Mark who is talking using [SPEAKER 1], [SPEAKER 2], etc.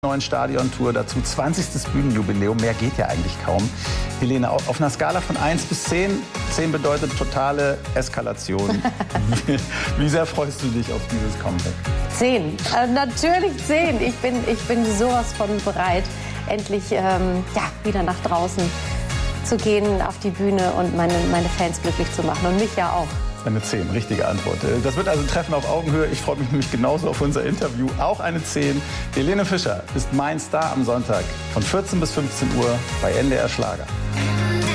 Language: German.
[SPEAKER 1] neuen Stadiontour, dazu 20. Bühnenjubiläum, mehr geht ja eigentlich kaum. Helene, auf einer Skala von 1 bis 10, 10 bedeutet totale Eskalation. Wie sehr freust du dich auf dieses Comeback?
[SPEAKER 2] 10, natürlich 10. Ich bin sowas von bereit, endlich wieder nach draußen zu gehen, auf die Bühne und meine Fans glücklich zu machen und mich ja auch.
[SPEAKER 1] Eine 10, richtige Antwort. Das wird also ein Treffen auf Augenhöhe. Ich freue mich nämlich genauso auf unser Interview. Auch eine 10. Helene Fischer ist mein Star am Sonntag von 14 bis 15 Uhr bei NDR Schlager.